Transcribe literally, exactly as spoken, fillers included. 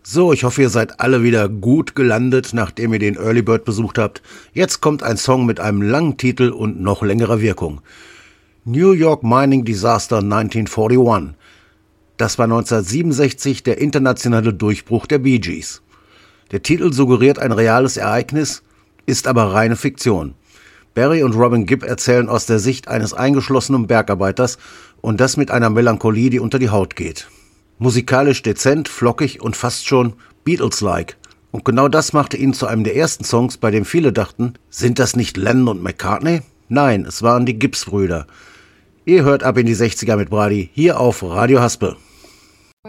So, ich hoffe, ihr seid alle wieder gut gelandet, nachdem ihr den Early Bird besucht habt. Jetzt kommt ein Song mit einem langen Titel und noch längerer Wirkung. New York Mining Disaster neunzehnhunderteinundvierzig. Das war neunzehnhundertsiebenundsechzig der internationale Durchbruch der Bee Gees. Der Titel suggeriert ein reales Ereignis, ist aber reine Fiktion. Barry und Robin Gibb erzählen aus der Sicht eines eingeschlossenen Bergarbeiters und das mit einer Melancholie, die unter die Haut geht. Musikalisch dezent, flockig und fast schon Beatles-like. Und genau das machte ihn zu einem der ersten Songs, bei dem viele dachten, sind das nicht Lennon und McCartney? Nein, es waren die Gibbs-Brüder. Ihr hört ab in die sechziger mit Brady, hier auf Radio Haspel.